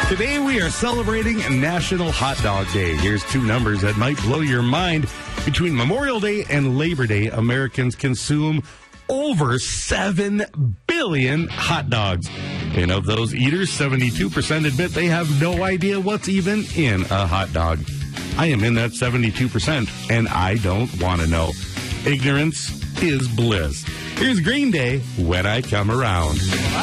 Today we are celebrating National Hot Dog Day. Here's two numbers that might blow your mind. Between Memorial Day and Labor Day, Americans consume over 7 billion hot dogs. And of those eaters, 72% admit they have no idea what's even in a hot dog. I am in that 72%, and I don't want to know. Ignorance is bliss. Here's Green Day, When I Come Around.